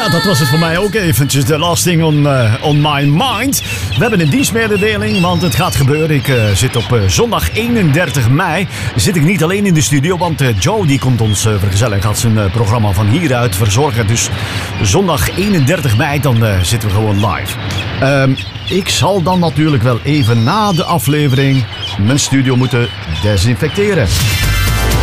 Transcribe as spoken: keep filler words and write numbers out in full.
Ja, dat was het voor mij ook eventjes. The last thing on, uh, on my mind. We hebben een dienstmededeling, want het gaat gebeuren. Ik uh, zit op uh, zondag eenendertig mei. Zit ik niet alleen in de studio, want uh, Joe die komt ons uh, vergezellen. Gaat zijn uh, programma van hieruit verzorgen. Dus zondag eenendertig mei, dan uh, zitten we gewoon live. Um, ik zal dan natuurlijk wel even na de aflevering mijn studio moeten desinfecteren.